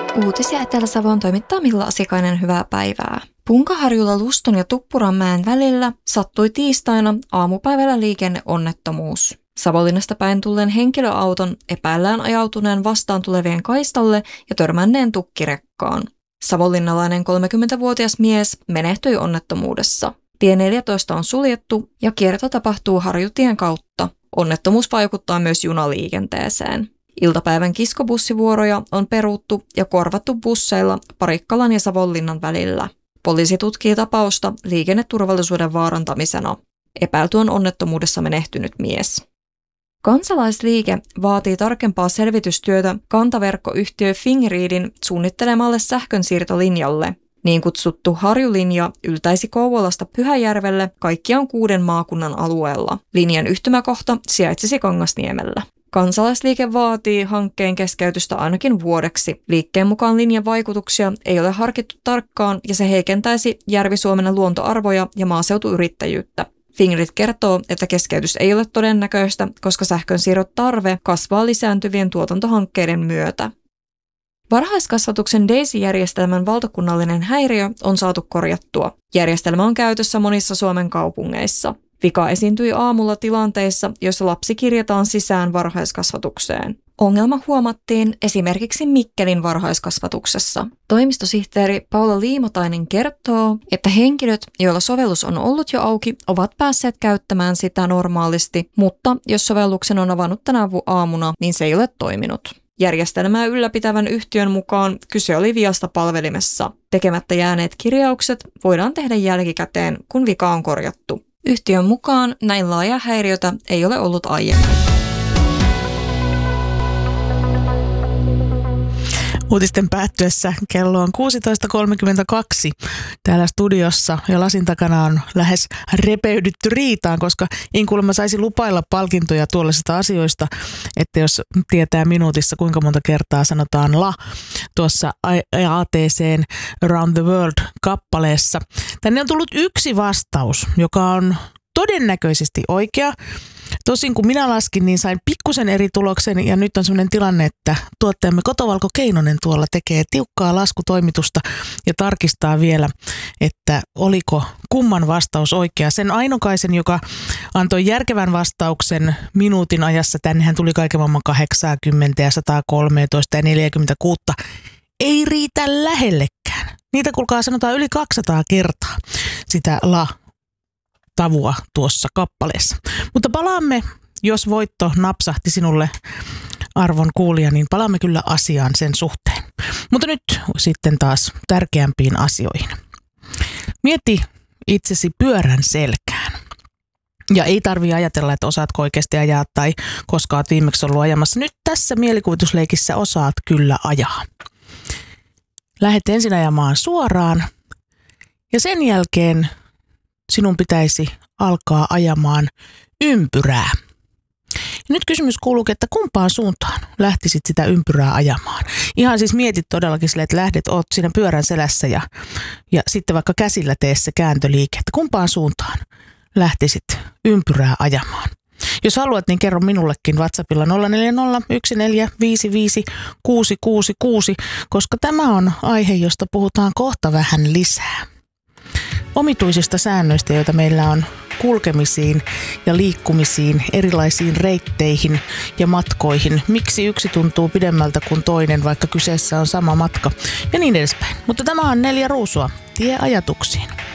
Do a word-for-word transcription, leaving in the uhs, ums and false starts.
Uutisia Etelä-Savon toimittaa Milla Asikainen, hyvää päivää. Punkaharjulla Luston ja Tuppuranmäen välillä sattui tiistaina aamupäivällä liikenneonnettomuus. Savonlinnasta päin tulleen henkilöauton epäillään ajautuneen vastaan tulevien kaistalle ja törmänneen tukkirekkaan. Savonlinnalainen kolmekymmentävuotias mies menehtyi onnettomuudessa. Tie neljätoista on suljettu ja kierto tapahtuu Harjutien kautta. Onnettomuus vaikuttaa myös junaliikenteeseen. Iltapäivän kiskobussivuoroja on peruttu ja korvattu busseilla Parikkalan ja Savonlinnan välillä. Poliisi tutkii tapausta liikenneturvallisuuden vaarantamisena. Epäilty on onnettomuudessa menehtynyt mies. Kansalaisliike vaatii tarkempaa selvitystyötä kantaverkkoyhtiö Fingridin suunnittelemalle sähkönsiirtolinjalle. Niin kutsuttu Harjulinja yltäisi Kouvolasta Pyhäjärvelle kaikkiaan kuuden maakunnan alueella. Linjan yhtymäkohta sijaitsisi Kangasniemellä. Kansalaisliike vaatii hankkeen keskeytystä ainakin vuodeksi. Liikkeen mukaan linjan vaikutuksia ei ole harkittu tarkkaan ja se heikentäisi Järvi-Suomen luontoarvoja ja maaseutuyrittäjyyttä. Fingrid kertoo, että keskeytys ei ole todennäköistä, koska sähkönsiirron tarve kasvaa lisääntyvien tuotantohankkeiden myötä. Varhaiskasvatuksen Daisy-järjestelmän valtakunnallinen häiriö on saatu korjattua. Järjestelmä on käytössä monissa Suomen kaupungeissa. Vika esiintyi aamulla tilanteissa, joissa lapsi kirjataan sisään varhaiskasvatukseen. Ongelma huomattiin esimerkiksi Mikkelin varhaiskasvatuksessa. Toimistosihteeri Paula Liimotainen kertoo, että henkilöt, joilla sovellus on ollut jo auki, ovat päässeet käyttämään sitä normaalisti, mutta jos sovelluksen on avannut tänä aamuna, niin se ei ole toiminut. Järjestelmää ylläpitävän yhtiön mukaan kyse oli viasta palvelimessa. Tekemättä jääneet kirjaukset voidaan tehdä jälkikäteen, kun vika on korjattu. Yhtiön mukaan näin laaja häiriötä ei ole ollut aiemmin. Uutisten päättyessä kello on kuusitoista kolmekymmentäkaksi täällä studiossa ja lasin takana on lähes repeydytty riitaan, koska en kuulemma saisi lupailla palkintoja tuollaisista asioista, että jos tietää minuutissa kuinka monta kertaa sanotaan la tuossa A T C:n Around the World-kappaleessa. Tänne on tullut yksi vastaus, joka on todennäköisesti oikea. Tosin kun minä laskin, niin sain pikkusen eri tuloksen ja nyt on sellainen tilanne, että tuottajamme Kotovalko Keinonen tuolla tekee tiukkaa laskutoimitusta ja tarkistaa vielä, että oliko kumman vastaus oikea. Sen ainokaisen, joka antoi järkevän vastauksen minuutin ajassa, tännehän tuli kaiken maailman kahdeksankymmentä ja sata kolmetoista ja neljäkymmentäkuusi, ei riitä lähellekään. Niitä kuulkaa sanotaan yli kaksisataa kertaa sitä la tavua tuossa kappaleessa. Mutta palaamme, jos voitto napsahti sinulle arvon kuulija, niin palaamme kyllä asiaan sen suhteen. Mutta nyt sitten taas tärkeämpiin asioihin. Mieti itsesi pyörän selkään. Ja ei tarvitse ajatella, että osaatko oikeasti ajaa tai koska olet viimeksi ollut ajamassa. Nyt tässä mielikuvitusleikissä osaat kyllä ajaa. Lähdet ensin ajamaan suoraan ja sen jälkeen sinun pitäisi alkaa ajamaan ympyrää. Ja nyt kysymys kuuluu, että kumpaan suuntaan lähtisit sitä ympyrää ajamaan. Ihan siis mietit todellakin sille, että lähdet, oot siinä pyörän selässä ja, ja sitten vaikka käsillä tee se kääntöliike, että kumpaan suuntaan lähtisit ympyrää ajamaan. Jos haluat, niin kerro minullekin WhatsAppilla nolla neljä nolla yksi neljä viisi viisi kuusi kuusi kuusi, koska tämä on aihe, josta puhutaan kohta vähän lisää. Omituisista säännöistä, joita meillä on kulkemisiin ja liikkumisiin, erilaisiin reitteihin ja matkoihin. Miksi yksi tuntuu pidemmältä kuin toinen, vaikka kyseessä on sama matka ja niin edespäin. Mutta tämä on Neljä Ruusua, tie ajatuksiin.